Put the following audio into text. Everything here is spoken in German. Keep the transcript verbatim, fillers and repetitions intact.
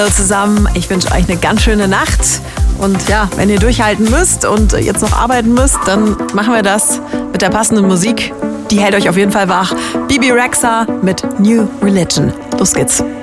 Zusammen, ich wünsche euch eine ganz schöne Nacht. Und ja, wenn ihr durchhalten müsst und jetzt noch arbeiten müsst, dann machen wir das mit der passenden Musik. Die hält euch auf jeden Fall wach. Bebe Rexha mit New Religion. Los geht's.